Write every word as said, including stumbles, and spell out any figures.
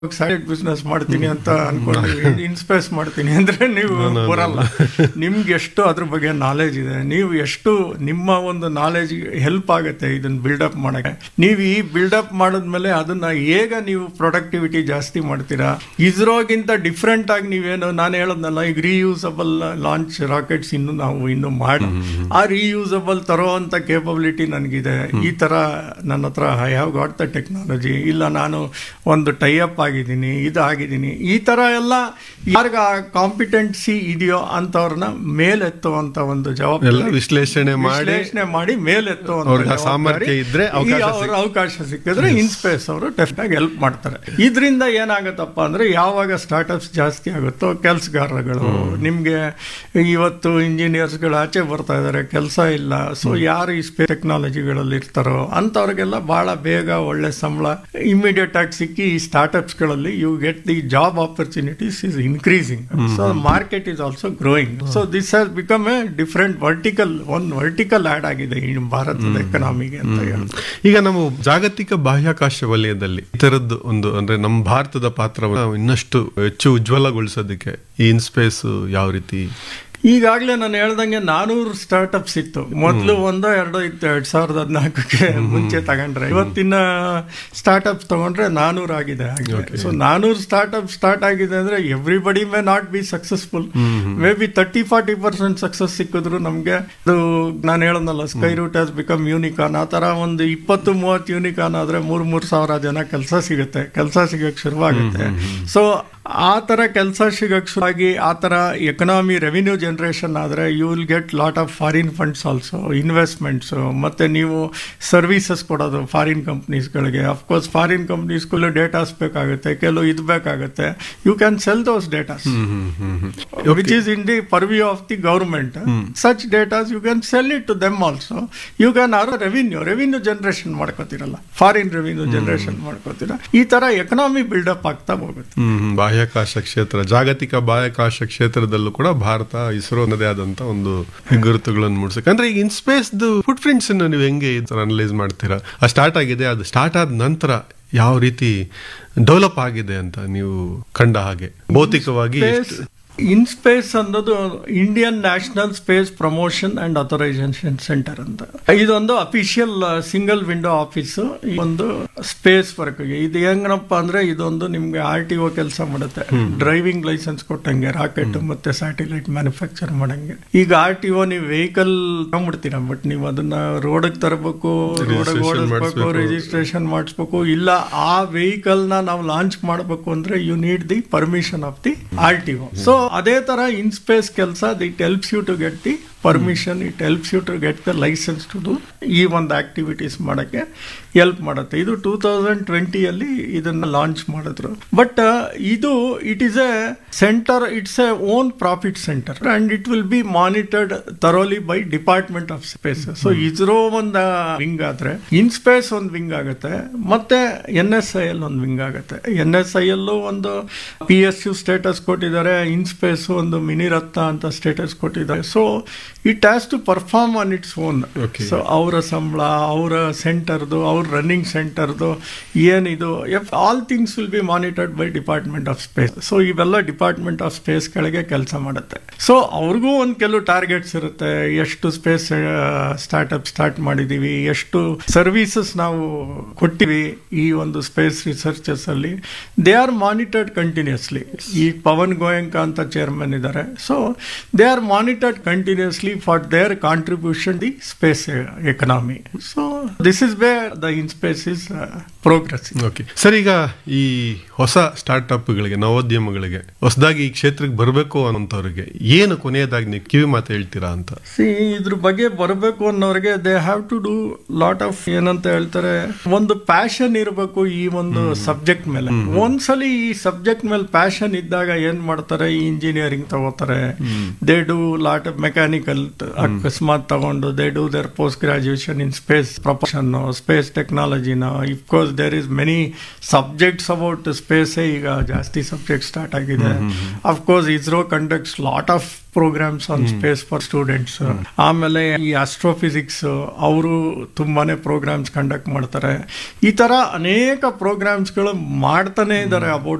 Side business ಮಾಡ್ತೀನಿ ಅಂತ ಅನ್ಕೊಂಡ್ರೆ ಇನ್ಸ್ಪೇಸ್ ಮಾಡ್ತೀನಿ ಅಂದ್ರೆ ನೀವು ಬರಲ್ಲ. ನಿಮ್ಗೆ ಎಷ್ಟು ಅದ್ರ ಬಗ್ಗೆ ನಾಲೆಜ್ ಇದೆ, ನೀವು ಎಷ್ಟು ನಿಮ್ಮ ಒಂದು ನಾಲೆಜ್ ಹೆಲ್ಪ್ ಆಗುತ್ತೆ ಇದನ್ನ ಬಿಲ್ಡಪ್ ಮಾಡಕ್ಕೆ. ನೀವು ಈ ಬಿಲ್ಡಪ್ ಮಾಡಿದ್ಮೇಲೆ ಅದನ್ನ ಹೇಗ ನೀವು ಪ್ರೊಡಕ್ಟಿವಿಟಿ ಜಾಸ್ತಿ ಮಾಡ್ತೀರಾ. ಇಸ್ರೋಗಿಂತ ಡಿಫ್ರೆಂಟ್ ಆಗಿ ನೀವೇನು ನಾನು ಹೇಳದ್ನಲ್ಲ, ಈಗ ರೀಯೂಸಬಲ್ ಲಾಂಚ್ ರಾಕೆಟ್ಸ್ ಇನ್ನು ನಾವು ಇನ್ನು ಮಾಡಿ ಆ ರೀಯೂಸಬಲ್ ತರೋವಂಥ ಕೇಪಬಿಲಿಟಿ ನನಗಿದೆ. ಈ ತರ ನನ್ನ ಹತ್ರ I have got the technology, ಇಲ್ಲ ನಾನು ಒಂದು ಟೈ ಅಪ್ ಆಗಿದ್ದೀನಿ, ಇದಾಗಿದ್ದೀನಿ, ಈ ತರ ಎಲ್ಲ ಯಾರಿಗ ಕಾಂಪಿಟೆನ್ಸಿ ಇದೆಯೋ ಅಂತವ್ರನ್ನ ಮೇಲೆತ್ತುವಂತ ಒಂದು ಜವಾಬ್ದಾರಿ, ವಿಶ್ಲೇಷಣೆ ವಿಶ್ಲೇಷಣೆ ಮಾಡಿ ಮೇಲೆತ್ತುವಂತ ಸಾಮರ್ಥ್ಯ ಇದ್ರೆ ಅವಕಾಶ ಸಿಕ್ಕಿದ್ರೆ ಇನ್ಸ್ಪೇಸ್ ಅವರು ಡೆಫಿನೆಟ್ ಆಗಿ ಹೆಲ್ಪ್ ಮಾಡ್ತಾರೆ. ಇದರಿಂದ ಏನಾಗತ್ತಪ್ಪ ಅಂದ್ರೆ ಯಾವಾಗ ಸ್ಟಾರ್ಟ್ಅಪ್ಸ್ ಜಾಸ್ತಿ ಆಗುತ್ತೋ ಕೆಲಸಗಾರಗಳು, ನಿಮ್ಗೆ ಇವತ್ತು ಇಂಜಿನಿಯರ್ಸ್ಗಳು ಆಚೆ ಬರ್ತಾ ಇದಾರೆ, ಕೆಲಸ ಇಲ್ಲ. ಸೊ ಯಾರು ಈ ಸ್ಪೇಸ್ ಟೆಕ್ನಾಲಜಿಗಳಲ್ಲಿ ಇರ್ತಾರೋ ಅಂತವ್ರಿಗೆಲ್ಲ ಬಹಳ ಬೇಗ ಒಳ್ಳೆ ಸಂಬಳ ಇಮಿಡಿಯೇಟ್ ಆಗಿ ಸಿಕ್ಕಿ ಈ ಸ್ಟಾರ್ಟ್ಅಪ್ಸ್ ಗಳಲ್ಲಿ you get the job opportunities is increasing. So market is also growing. So this has become A different vertical, ಒಂದು ವರ್ಟಿಕಲ್ ಆಡ್ ಆಗಿದೆ ಈ ಭಾರತದ ಎಕನಾಮಿಗೆ ಅಂತ ಹೇಳ್ತಾರೆ. ಈಗ ನಾವು ಜಾಗತಿಕ ಬಾಹ್ಯಾಕಾಶ ವಲಯದಲ್ಲಿ ಇತರದ್ದು ಒಂದು ಅಂದ್ರೆ ನಮ್ಮ ಭಾರತದ ಪಾತ್ರವನ್ನು ಇನ್ನಷ್ಟು ಹೆಚ್ಚು ಉಜ್ವಲಗೊಳಿಸೋದಕ್ಕೆ ಈ ಇನ್ಸ್ಪೇಸ್ ಯಾವ ರೀತಿ? ಈಗಾಗಲೇ ನಾನು ಹೇಳ್ದಂಗೆ ನಾನೂರು ಸ್ಟಾರ್ಟ್ಅಪ್ಸ್ ಇತ್ತು ಮೊದಲು, ಒಂದೋ ಎರಡೋ ಇತ್ತು ಎರಡ್ ಸಾವಿರದ ಹದಿನಾಲ್ಕಕ್ಕೆ ಮುಂಚೆ ತಗೊಂಡ್ರೆ. ಇವತ್ತಿನ ಸ್ಟಾರ್ಟ್ಅಪ್ಸ್ ತಗೊಂಡ್ರೆ ನಾನೂರು ಆಗಿದೆ. ಸೊ ನಾನೂರು ಸ್ಟಾರ್ಟ್ಅಪ್ ಸ್ಟಾರ್ಟ್ ಆಗಿದೆ ಅಂದ್ರೆ everybody may not be successful. May be thirty forty percent success ಸಿಕ್ಕಿದ್ರು ನಮ್ಗೆ ಅದು ನಾನು ಹೇಳೋದಲ್ಲ, sky root has become unicorn. ಆ ತರ ಒಂದು ಇಪ್ಪತ್ತು ಮೂವತ್ತು ಯೂನಿಕಾನ್ ಆದ್ರೆ ಮೂರ್ ಮೂರ್ ಸಾವಿರ ಜನ ಕೆಲಸ ಸಿಗುತ್ತೆ, ಕೆಲಸ ಸಿಗಕ್ಕೆ ಶುರುವಾಗುತ್ತೆ. ಸೊ ಆ ತರ ಕೆಲಸ ಸಿಗಕ್ಕೆ ಶುರುವಾಗಿ ಆ ತರ ಎಕನಾಮಿ ರೆವಿನ್ಯೂ ಜನರೇಷನ್ ಆದ್ರೆ you will get lot of foreign funds also, investments. ಮತ್ತೆ ನೀವು ಸರ್ವಿಸಸ್ ಕೊಡೋದು ಫಾರಿನ್ ಕಂಪ್ನೀಸ್ಗಳಿಗೆ. ಅಫ್ಕೋರ್ಸ್ ಫಾರಿನ್ ಕಂಪ್ನೀಸ್ಗಳು ಡೇಟಾಸ್ ಬೇಕಾಗುತ್ತೆ, ಕೆಲವು ಇದು ಬೇಕಾಗುತ್ತೆ. You can cell those datas which is in the purview of the government. Such datas you can sell it to them also. You can R revenue revenue generation ಮಾಡ್ಕೋತಿರಲ್ಲ, foreign revenue generation ಮಾಡ್ಕೋತೀರ. ಈ ತರ economy build up ಆಗ್ತಾ ಹೋಗುತ್ತೆ. ಬಾಹ್ಯಾಕಾಶ ಕ್ಷೇತ್ರ, ಜಾಗತಿಕ ಬಾಹ್ಯಾಕಾಶ ಕ್ಷೇತ್ರದಲ್ಲೂ ಕೂಡ ಭಾರತ ಇಸ್ರೋ ಅನ್ನದೇ ಆದಂತ ಒಂದು ಗುರುತುಗಳನ್ನು ಮೂಡಿಸಕ್ಕೆ. ಅಂದ್ರೆ ಈಗ ಇನ್ಸ್ಪೇಸ್ ಫುಟ್ ಪ್ರಿಂಟ್ಸ್ ನೀವು ಹೆಂಗೆ ಅನಲೈಸ್ ಮಾಡ್ತೀರಾ? ಅದು ಸ್ಟಾರ್ಟ್ ಆಗಿದೆ, ಅದು ಸ್ಟಾರ್ಟ್ ಆದ ನಂತರ ಯಾವ ರೀತಿ ಡೆವಲಪ್ ಆಗಿದೆ ಅಂತ ನೀವು ಕಂಡ ಹಾಗೆ ಭೌತಿಕವಾಗಿ? ಇನ್ಸ್ಪೇಸ್ ಅನ್ನೋದು Indian national space promotion and authorisation centre ಅಂತ. ಇದೊಂದು ಅಫಿಷಿಯಲ್ ಸಿಂಗಲ್ ವಿಂಡೋ ಆಫೀಸ್ ಒಂದು ಸ್ಪೇಸ್ ವರ್ಕ್. ಇದು ಹೆಂಗನಪ್ಪ ಅಂದ್ರೆ ಇದೊಂದು ನಿಮ್ಗೆ ಆರ್ ಟಿ ಒ ಕೆಲಸ ಮಾಡುತ್ತೆ, ಡ್ರೈವಿಂಗ್ ಲೈಸೆನ್ಸ್ ಕೊಟ್ಟಂಗೆ, ರಾಕೆಟ್ ಮತ್ತೆ ಸ್ಯಾಟಲೈಟ್ ಮ್ಯಾನುಫ್ಯಾಕ್ಚರ್ ಮಾಡಂಗೆ. ಈಗ ಆರ್ ಟಿ ಒ ನೀವು ವೆಹಿಕಲ್ ತಗೊಂಡ್ಬಿಡ್ತೀರಾ, ಬಟ್ ನೀವು ಅದನ್ನ ರೋಡ್ ತರಬೇಕು, ರೋಡ್ ಓಡಿಸ್ಬೇಕು, ರಿಜಿಸ್ಟ್ರೇಷನ್ ಮಾಡಿಸ್ಬೇಕು. ಇಲ್ಲ ಆ ವೆಹಿಕಲ್ ನ ನಾವು ಲಾಂಚ್ ಮಾಡಬೇಕು ಅಂದ್ರೆ you need the permission of the R T O. So ಅದೇ ತರ ಇನ್ ಸ್ಪೇಸ್ ಕೆಲಸ, it helps you to get the permission, it helps you to get the licence to do ಈ ಒಂದು ಆಕ್ಟಿವಿಟೀಸ್ ಮಾಡಕ್ಕೆ ಹೆಲ್ಪ್ ಮಾಡುತ್ತೆ. ಇದು ಟೂ ತೌಸಂಡ್ ಟ್ವೆಂಟಿಯಲ್ಲಿ ಇದನ್ನ launch ಮಾಡಿದ್ರು. ಬಟ್ ಇದು it is A centre, it's A own profit centre and it will be monitored thoroughly by department of space. So ISRO ಒಂದು wing ಆದ್ರೆ ಇನ್ ಸ್ಪೇಸ್ ಒಂದು ವಿಂಗ್ ಆಗುತ್ತೆ, ಮತ್ತೆ ಎನ್ ಎಸ್ ಐ ಎಲ್ ಒಂದು wing ಆಗುತ್ತೆ. N S I ಎಲ್ಲೂ ಒಂದು P S you status ಕೊಟ್ಟಿದ್ದಾರೆ, ಇನ್ ಸ್ಪೇಸ್ ಒಂದು ಮಿನಿ ರತ್ನ ಅಂತ ಸ್ಟೇಟಸ್ ಕೊಟ್ಟಿದ್ದಾರೆ. So it has to perform on its own. So ಅವರ ಸಂಬಳ, ಅವರ ಸೆಂಟರ್ದು, ಅವ್ರ ರನ್ನಿಂಗ್ ಸೆಂಟರ್ದು ಏನಿದು, all things will be monitored by department of space. So ಇವೆಲ್ಲ ಡಿಪಾರ್ಟ್ಮೆಂಟ್ ಆಫ್ ಸ್ಪೇಸ್ ಕೆಳಗೆ ಕೆಲಸ ಮಾಡುತ್ತೆ. ಸೊ ಅವ್ರಿಗೂ ಒಂದು ಕೆಲವು ಟಾರ್ಗೆಟ್ಸ್ ಇರುತ್ತೆ, ಎಷ್ಟು ಸ್ಪೇಸ್ ಸ್ಟಾರ್ಟ್ಅಪ್ ಸ್ಟಾರ್ಟ್ ಮಾಡಿದೀವಿ, ಎಷ್ಟು ಸರ್ವಿಸಸ್ ನಾವು ಕೊಟ್ಟಿವಿ ಈ ಒಂದು ಸ್ಪೇಸ್ ರಿಸರ್ಚಸ್ ಅಲ್ಲಿ. They are monitored continuously. ಈ ಪವನ್ ಗೋಯಂಕ ಅಂತ ಚೇರ್ಮನ್ ಇದ್ದಾರೆ. So they are monitored continuously for their contribution to the space economy. So this is where the InSpace is uh, progressing. Okay. Sir, ಈಗ ಈ ಹೊಸ ಸ್ಟಾರ್ಟ್ಅಪ್ಗಳಿಗೆ, ನವೋದ್ಯಮಗಳಿಗೆ ಹೊಸದಾಗಿ ಈ ಕ್ಷೇತ್ರಕ್ಕೆ ಬರಬೇಕು ಅನ್ನೋಂಥವ್ರಿಗೆ ಏನು ಕೊನೆಯದಾಗಿ ನೀವು ಕಿವಿ ಮಾತು ಹೇಳ್ತೀರಾ ಅಂತ? ಸಿ ಇದ್ರ ಬಗ್ಗೆ ಬರಬೇಕು ಅನ್ನೋರಿಗೆ they have to do lot of, ಏನಂತ ಹೇಳ್ತಾರೆ, ಒಂದು ಪ್ಯಾಷನ್ ಇರಬೇಕು ಈ ಒಂದು ಸಬ್ಜೆಕ್ಟ್ ಮೇಲೆ. ಒಂದ್ಸಲಿ ಈ ಸಬ್ಜೆಕ್ಟ್ ಮೇಲೆ ಪ್ಯಾಷನ್ ಇದ್ದಾಗ ಏನ್ ಮಾಡ್ತಾರೆ, ಈ ಇಂಜಿನಿಯರಿಂಗ್ ತಗೋತಾರೆ, they do lot of mechanical, twelfth ಅಕಸ್ಮಾತ್ ತಗೊಂಡು they do their post graduation in space propulsion space ಟೆಕ್ನಾಲಜಿನ ಇಫ್ಕೋರ್ಸ್ there is many subjects about space ಈಗ ಜಾಸ್ತಿ ಸಬ್ಜೆಕ್ಟ್ ಸ್ಟಾರ್ಟ್ ಆಗಿದೆ. Of course ISRO conducts lot of programmes on space for students. ಆಮೇಲೆ ಈ astrophysics ಅವರು ತುಂಬಾನೇ programmes conduct ಮಾಡ್ತಾರೆ. ಈ ತರ ಅನೇಕ ಪ್ರೋಗ್ರಾಮ್ಸ್ಗಳು ಮಾಡ್ತಾನೆ ಇದ್ದಾರೆ ಅಬೌಟ್